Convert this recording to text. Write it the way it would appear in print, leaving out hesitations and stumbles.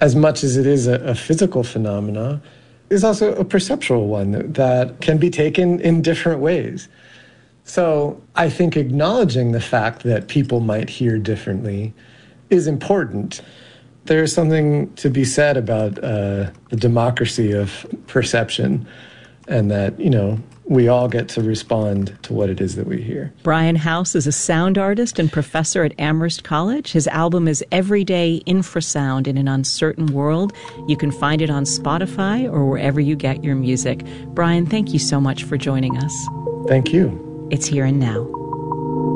as much as it is a physical phenomena, is also a perceptual one that can be taken in different ways. So I think acknowledging the fact that people might hear differently is important. There's something to be said about the democracy of perception, and that, we all get to respond to what it is that we hear. Brian House is a sound artist and professor at Amherst College. His album is Everyday Infrasound in an Uncertain World. You can find it on Spotify or wherever you get your music. Brian, thank you so much for joining us. Thank you. It's Here and Now.